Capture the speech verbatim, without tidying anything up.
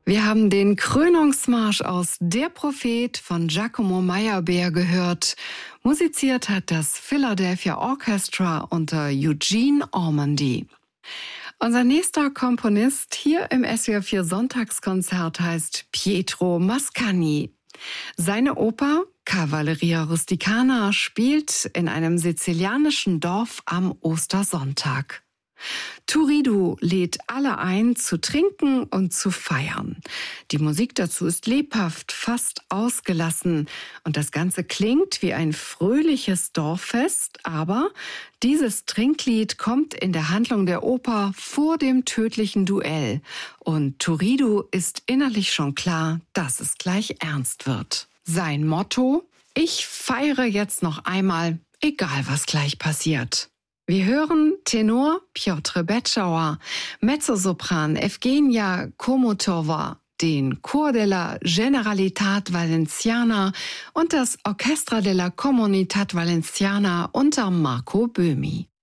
Wir haben den Krönungsmarsch aus Der Prophet von Giacomo Meyerbeer gehört. Musiziert hat das Philadelphia Orchestra unter Eugene Ormandy. Unser nächster Komponist hier im S W R vier Sonntagskonzert heißt Pietro Mascagni. Seine Oper Cavalleria Rusticana spielt in einem sizilianischen Dorf am Ostersonntag. Turiddu lädt alle ein, zu trinken und zu feiern. Die Musik dazu ist lebhaft, fast ausgelassen und das Ganze klingt wie ein fröhliches Dorffest, aber dieses Trinklied kommt in der Handlung der Oper vor dem tödlichen Duell und Turiddu ist innerlich schon klar, dass es gleich ernst wird. Sein Motto: Ich feiere jetzt noch einmal, egal was gleich passiert. Wir hören Tenor Piotr Betschauer, Mezzosopran Evgenia Komotova, den Chor della Generalitat Valenciana und das Orchestra della Comunitat Valenciana unter Marco Böhmi.